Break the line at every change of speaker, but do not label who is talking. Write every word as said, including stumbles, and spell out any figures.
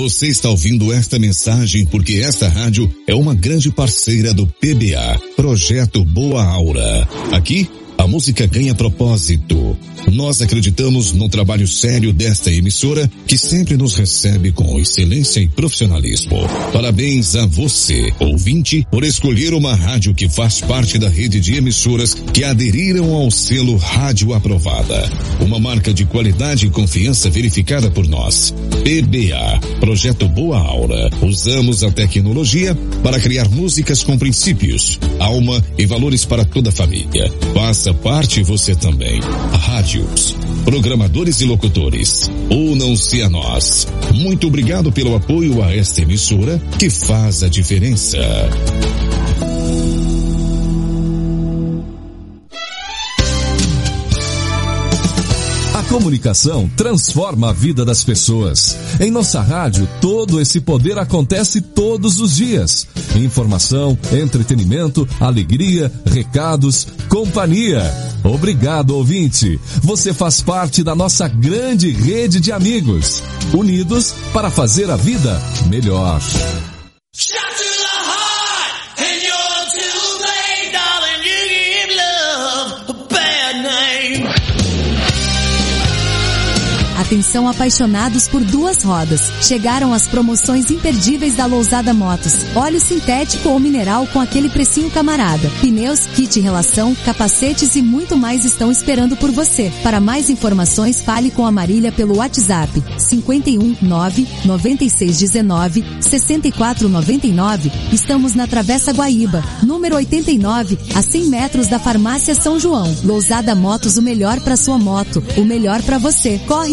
Você está ouvindo esta mensagem porque esta rádio é uma grande parceira do P B A, Projeto Boa Aura. Aqui, a música ganha propósito. Nós acreditamos no trabalho sério desta emissora, que sempre nos recebe com excelência e profissionalismo. Parabéns a você, ouvinte, por escolher uma rádio que faz parte da rede de emissoras que aderiram ao selo Rádio Aprovada. Uma marca de qualidade e confiança verificada por nós. P B A, Projeto Boa Aura. Usamos a tecnologia para criar músicas com princípios, alma e valores para toda a família. Faça parte você também. A rádio, programadores e locutores, unam-se a nós. Muito obrigado pelo apoio a esta emissora que faz a diferença.
A comunicação transforma a vida das pessoas. Em nossa rádio, todo esse poder acontece todos os dias. Informação, entretenimento, alegria, recados, companhia. Obrigado, ouvinte. Você faz parte da nossa grande rede de amigos, unidos para fazer a vida melhor.
Atenção, apaixonados por duas rodas. Chegaram as promoções imperdíveis da Lousada Motos. Óleo sintético ou mineral com aquele precinho camarada. Pneus, kit relação, capacetes e muito mais estão esperando por você. Para mais informações, fale com a Marília pelo WhatsApp cinco um nove, nove seis um nove, seis quatro nove nove. Estamos na Travessa Guaíba, número oitenta e nove, a cem metros da Farmácia São João. Lousada Motos, o melhor para sua moto, o melhor para você. Corre